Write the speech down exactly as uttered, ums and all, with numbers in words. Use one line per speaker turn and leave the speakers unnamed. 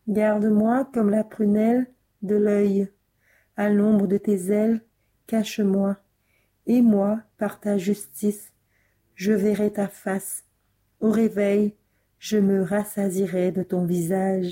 Garde-moi comme la prunelle de l'œil. À l'ombre de tes ailes, cache-moi. Et moi, par ta justice, je verrai ta face. Au réveil, je me rassasierai de ton visage.